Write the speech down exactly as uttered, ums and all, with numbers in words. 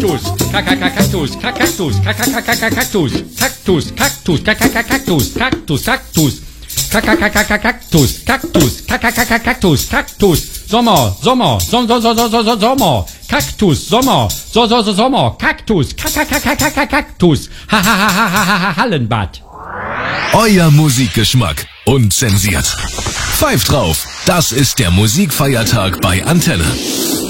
Kaktus, Kaktus, Kaktus, Kaktus, Kaktus, Kaktus, Kaktus, Kaktus, Kaktus, Kaktus, Kaktus, Kaktus, Kaktus, Sommer, Sommer, Sommer, Sommer, Sommer, Kaktus, Sommer, so, so, so, Sommer, Kaktus, Kaktus, ha, ha, ha, ha, ha, ha, Hallenbad. Euer Musikgeschmack, unzensiert. Pfeift drauf, das ist der Musikfeiertag bei Antenne.